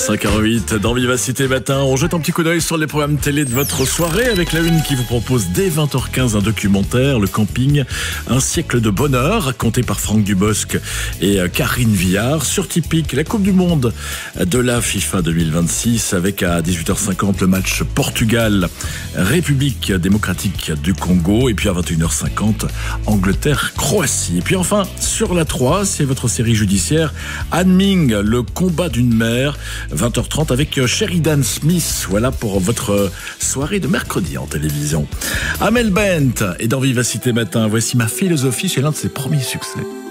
5h08 dans Vivacité Matin. On jette un petit coup d'œil sur les programmes télé de votre soirée avec la une qui vous propose dès 20h15 un documentaire, Le Camping, un siècle de bonheur, raconté par Franck Dubosc et Karine Viard. Sur Typique, la Coupe du Monde de la FIFA 2026 avec à 18h50 le match Portugal-République démocratique du Congo. Et puis à 21h50, Angleterre-Croatie. Et puis enfin, sur la 3, c'est votre série judiciaire Anne Ming, le combat d'une mère, 20h30 avec Sheridan Smith. Voilà pour votre soirée de mercredi en télévision. Amel Bent est dans Vivacité Matin. Voici ma philosophie, c'est l'un de ses premiers succès.